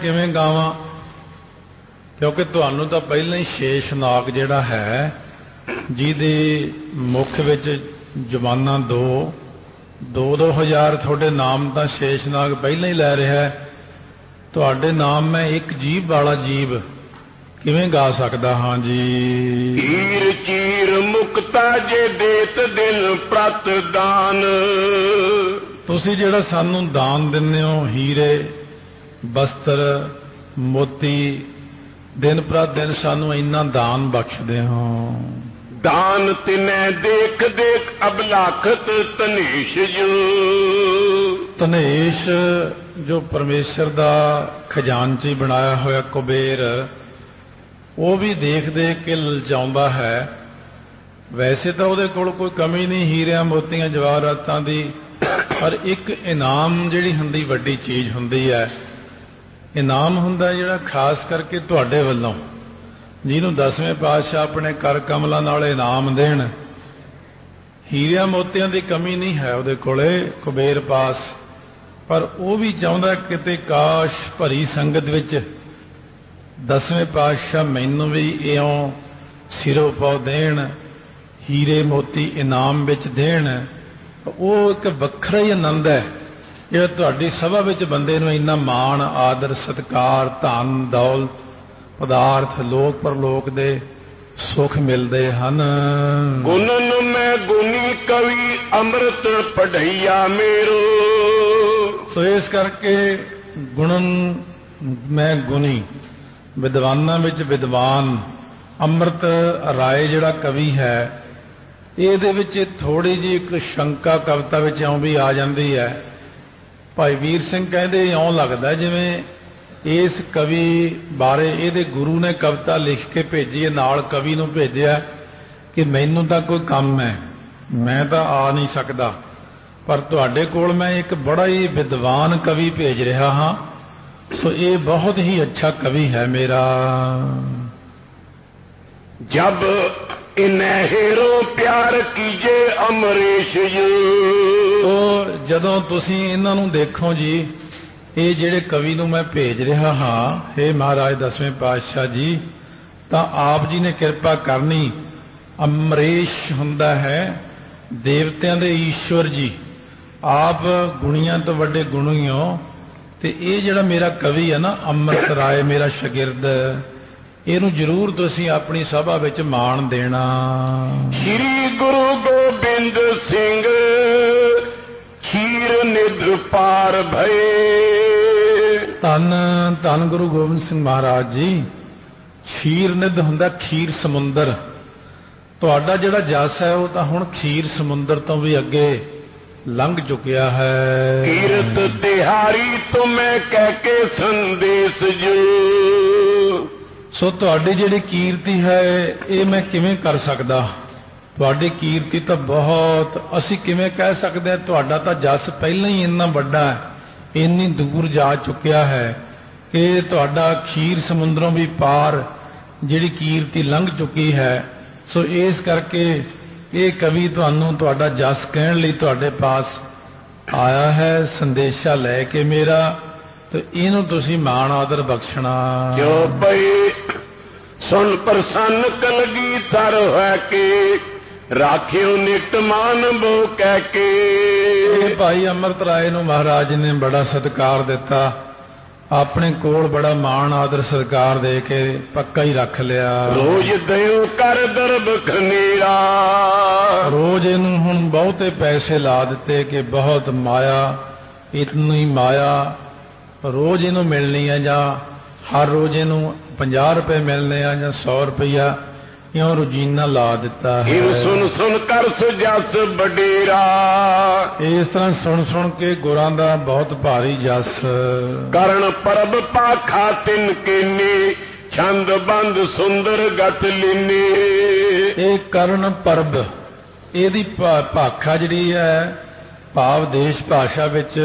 ਕਿਵੇਂ ਗਾਵਾਂ, ਕਿਉਂਕਿ ਤੁਹਾਨੂੰ ਤਾਂ ਪਹਿਲਾਂ ਹੀ ਸ਼ੇਸ਼ਨਾਗ ਜਿਹੜਾ ਹੈ ਜਿਹਦੇ ਮੁੱਖ ਵਿੱਚ ਜ਼ਬਾਨਾਂ ਦੋ ਹਜ਼ਾਰ ਤੁਹਾਡੇ ਨਾਮ ਤਾਂ ਸ਼ੇਸ਼ਨਾਗ ਪਹਿਲਾਂ ਹੀ ਲੈ ਰਿਹਾ ਹੈ। ਤੁਹਾਡੇ ਨਾਮ ਮੈਂ ਇੱਕ ਜੀਭ ਵਾਲਾ ਜੀਵ ਕਿਵੇਂ ਗਾ ਸਕਦਾ ਹਾਂ ਜੀ। ਹੀਰ ਚੀਰ ਮੁਕਤਾ ਜੇ ਦੇਤ ਦਿਨ ਪ੍ਰਤ ਦਾਨ, ਤੁਸੀਂ ਜਿਹੜਾ ਸਾਨੂੰ ਦਾਨ ਦਿੰਦੇ ਹੋ, ਹੀਰੇ ਬਸਤਰ ਮੋਤੀ, ਦਿਨ ਪ੍ਰਤ ਦਿਨ ਸਾਨੂੰ ਇੰਨਾ ਦਾਨ ਬਖਸ਼ਦੇ ਹੋ। ਦਾਨ ਤਿਨੈ ਦੇਖ ਦੇਖ ਅਬਲਾਖਤ ਤਨੇਸ਼ ਜੋ, ਤਨੇਸ਼ ਜੋ ਪਰਮੇਸ਼ਰ ਦਾ ਖਜ਼ਾਨਚੀ ਬਣਾਇਆ ਹੋਇਆ ਕੁਬੇਰ, ਉਹ ਵੀ ਦੇਖ ਦੇਖ ਕੇ ਲਲਚਾਉਂਦਾ ਹੈ। ਵੈਸੇ ਤਾਂ ਉਹਦੇ ਕੋਲ ਕੋਈ ਕਮੀ ਨਹੀਂ ਹੀਰਿਆਂ ਮੋਤੀਆਂ ਜਵਾਹਰਾਤਾਂ ਦੀ, ਪਰ ਇੱਕ ਇਨਾਮ ਜਿਹੜੀ ਹੁੰਦੀ ਵੱਡੀ ਚੀਜ਼ ਹੁੰਦੀ ਹੈ। ਇਨਾਮ ਹੁੰਦਾ ਜਿਹੜਾ ਖਾਸ ਕਰਕੇ ਤੁਹਾਡੇ ਵੱਲੋਂ, ਜਿਹਨੂੰ 10ਵੇਂ ਪਾਤਸ਼ਾਹ ਆਪਣੇ ਕਰ ਕਮਲਾਂ ਨਾਲ ਇਨਾਮ ਦੇਣ। ਹੀਰਿਆਂ ਮੋਤੀਆਂ ਦੀ ਕਮੀ ਨਹੀਂ ਹੈ ਉਹਦੇ ਕੋਲੇ ਕੁਬੇਰ ਪਾਸ, ਪਰ ਉਹ ਵੀ ਚਾਹੁੰਦਾ ਕਿਤੇ ਕਾਸ਼ ਭਰੀ ਸੰਗਤ ਵਿੱਚ 10ਵੇਂ ਪਾਤਸ਼ਾਹ ਮੈਨੂੰ ਵੀ ਇਉਂ ਸਿਰੋਂ ਪਾਉ ਦੇਣ, ਹੀਰੇ ਮੋਤੀ ਇਨਾਮ ਵਿੱਚ ਦੇਣ। ਉਹ ਇੱਕ ਵੱਖਰਾ ਹੀ ਆਨੰਦ ਹੈ ਜਿਹੜਾ ਤੁਹਾਡੀ ਸਭਾ ਵਿੱਚ ਬੰਦੇ ਨੂੰ ਇੰਨਾ ਮਾਣ ਆਦਰ ਸਤਿਕਾਰ ਧਨ ਦੌਲਤ ਪਦਾਰਥ ਲੋਕ ਪਰਲੋਕ ਦੇ ਸੁੱਖ ਮਿਲਦੇ ਹਨ। ਗੁਣਨ ਮੈਂ ਗੁਣੀ ਕਵੀ ਅੰਮ੍ਰਿਤ ਪੜ੍ਹਈਆ ਮੇਰੋ, ਸੋ ਇਸ ਕਰਕੇ ਗੁਣਨ ਮੈਂ ਗੁਣੀ, ਵਿਦਵਾਨਾਂ ਵਿੱਚ ਵਿਦਵਾਨ ਅੰਮ੍ਰਿਤ ਰਾਏ ਜਿਹੜਾ ਕਵੀ ਹੈ, ਇਹਦੇ ਵਿੱਚ ਥੋੜੀ ਜਿਹੀ ਇੱਕ ਸ਼ੰਕਾ ਕਵਿਤਾ ਵਿੱਚ ਇਉਂ ਵੀ ਆ ਜਾਂਦੀ ਹੈ। ਭਾਈ ਵੀਰ ਸਿੰਘ ਕਹਿੰਦੇ ਇਉਂ ਲੱਗਦਾ ਜਿਵੇਂ ਇਸ ਕਵੀ ਬਾਰੇ ਇਹਦੇ ਗੁਰੂ ਨੇ ਕਵਿਤਾ ਲਿਖ ਕੇ ਭੇਜੀ ਹੈ, ਨਾਲ ਕਵੀ ਨੂੰ ਭੇਜਿਆ ਕਿ ਮੈਨੂੰ ਤਾਂ ਕੋਈ ਕੰਮ ਹੈ, ਮੈਂ ਤਾਂ ਆ ਨਹੀਂ ਸਕਦਾ, ਪਰ ਤੁਹਾਡੇ ਕੋਲ ਮੈਂ ਇੱਕ ਬੜਾ ਹੀ ਵਿਦਵਾਨ ਕਵੀ ਭੇਜ ਰਿਹਾ ਹਾਂ, ਸੋ ਇਹ ਬਹੁਤ ਹੀ ਅੱਛਾ ਕਵੀ ਹੈ ਮੇਰਾ। ਜਬ ਇਨੈ ਹੇਰੋ ਪਿਆਰ ਕੀਜੇ ਅਮਰੇਸ਼ ਜੀ, ਉਹ ਜਦੋਂ ਤੁਸੀਂ ਇਹਨਾਂ ਨੂੰ ਦੇਖੋ ਜੀ, ਇਹ ਜਿਹੜੇ ਕਵੀ ਨੂੰ ਮੈਂ ਭੇਜ ਰਿਹਾ ਹਾਂ, ਹੇ ਮਹਾਰਾਜ 10ਵੇਂ ਪਾਤਸ਼ਾਹ ਜੀ, ਤਾਂ ਆਪ ਜੀ ਨੇ ਕਿਰਪਾ ਕਰਨੀ। ਅਮਰੇਸ਼ ਹੁੰਦਾ ਹੈ ਦੇਵਤਿਆਂ ਦੇ ਈਸ਼ਵਰ ਜੀ, ਆਪ ਗੁਣੀਆਂ ਤੋਂ ਵੱਡੇ ਗੁਣੀ ਹੋ। ਤੇ ਇਹ ਜਿਹੜਾ ਮੇਰਾ ਕਵੀ ਹੈ ਨਾ ਅੰਮ੍ਰਿਤ ਰਾਏ, ਮੇਰਾ ਸ਼ਾਗਿਰਦ, ਇਹਨੂੰ ਜ਼ਰੂਰ ਤੁਸੀਂ ਆਪਣੀ ਸਭਾ ਵਿੱਚ ਮਾਣ ਦੇਣਾ। ਸ੍ਰੀ ਗੁਰੂ ਗੋਬਿੰਦ ਸਿੰਘ ਖੀਰ ਨਿਧ ਪਾਰ ਭਏ, ਧੰਨ ਧੰਨ ਗੁਰੂ ਗੋਬਿੰਦ ਸਿੰਘ ਮਹਾਰਾਜ ਜੀ। ਖੀਰ ਨਿਧ ਹੁੰਦਾ ਖੀਰ ਸਮੁੰਦਰ, ਤੁਹਾਡਾ ਜਿਹੜਾ ਜਸ ਹੈ ਉਹ ਤਾਂ ਹੁਣ ਖੀਰ ਸਮੁੰਦਰ ਤੋਂ ਵੀ ਅੱਗੇ ਲੰਘ ਚੁੱਕਿਆ ਹੈ। ਕੀਰਤ ਤਿਹਾਰੀ ਤੁਮੈ ਕਹਿ ਕੇ ਸੰਦੇਸ਼ ਜੋ, ਸੋ ਤੁਹਾਡੀ ਜਿਹੜੀ ਕੀਰਤੀ ਹੈ ਇਹ ਮੈਂ ਕਿਵੇਂ ਕਰ ਸਕਦਾ। ਤੁਹਾਡੀ ਕੀਰਤੀ ਤਾਂ ਬਹੁਤ, ਅਸੀਂ ਕਿਵੇਂ ਕਹਿ ਸਕਦੇ ਹਾਂ। ਤੁਹਾਡਾ ਤਾਂ ਜਸ ਪਹਿਲਾਂ ਹੀ ਇੰਨਾ ਵੱਡਾ ਹੈ, ਇੰਨੀ ਦੂਰ ਜਾ ਚੁੱਕਿਆ ਹੈ ਕਿ ਤੁਹਾਡਾ ਖੀਰ ਸਮੁੰਦਰੋਂ ਵੀ ਪਾਰ ਜਿਹੜੀ ਕੀਰਤੀ ਲੰਘ ਚੁੱਕੀ ਹੈ। ਸੋ ਇਸ ਕਰਕੇ ਇਹ ਕਵੀ ਤੁਹਾਨੂੰ ਤੁਹਾਡਾ ਜਸ ਕਹਿਣ ਲਈ ਤੁਹਾਡੇ ਪਾਸ ਆਇਆ ਹੈ, ਸੰਦੇਸ਼ਾ ਲੈ ਕੇ ਮੇਰਾ, ਤੇ ਇਹਨੂੰ ਤੁਸੀਂ ਮਾਣ ਆਦਰ ਬਖਸ਼ਣਾ। ਜੋ ਪਈ ਸੁਣ ਪ੍ਰਸੰਨ ਕਲਗੀ ਧਰ ਹੈ ਕੇ, ਰਾਖਿਓ ਨਿਤ ਮਾਨ ਬੋ ਕਹਿ ਕੇ। ਇਹ ਭਾਈ ਅੰਮ੍ਰਿਤ ਰਾਏ ਨੂੰ ਮਹਾਰਾਜ ਨੇ ਬੜਾ ਸਤਿਕਾਰ ਦਿੱਤਾ, ਆਪਣੇ ਕੋਲ ਬੜਾ ਮਾਣ ਆਦਰ ਸਤਿਕਾਰ ਦੇ ਕੇ ਪੱਕਾ ਹੀ ਰੱਖ ਲਿਆ। ਰੋਜ਼ ਦਿਓ ਕਰ ਦਰਬ ਖਨੀਰਾ, ਰੋਜ਼ ਇਹਨੂੰ ਹੁਣ ਬਹੁਤੇ ਪੈਸੇ ਲਾ ਦਿੱਤੇ ਕਿ ਬਹੁਤ ਮਾਇਆ, ਇਤਨੀ ਮਾਇਆ ਰੋਜ਼ ਇਹਨੂੰ ਮਿਲਣੀ ਹੈ, ਜਾਂ ਹਰ ਰੋਜ਼ ਇਹਨੂੰ 50 ਰੁਪਏ ਮਿਲਣੇ ਆ ਜਾਂ 100 ਰੁਪਇਆ, ਇਉਂ ਰੋਜ਼ੀਨਾ ਲਾ ਦਿੱਤਾ ਹੈ। ਸੁਣ ਸੁਣ ਕਰ ਸੁਜਸ ਵਡੇਰਾ, ਇਸ ਤਰ੍ਹਾਂ ਸੁਣ ਸੁਣ ਕੇ ਗੁਰਾਂ ਦਾ ਬਹੁਤ ਭਾਰੀ ਜਸ। ਕਰਨ ਪਰਬ ਪਾਖਾ ਤਿਨ ਕੀਨੀ, ਛੰਦ ਬੰਦ ਸੁੰਦਰ ਗਤ ਲੀਨੀ। ਇਹ ਕਰਨ ਪਰਬ, ਇਹਦੀ ਭਾਖਾ ਜਿਹੜੀ ਹੈ ਭਾਵ ਦੇਸ਼ ਭਾਸ਼ਾ ਵਿੱਚ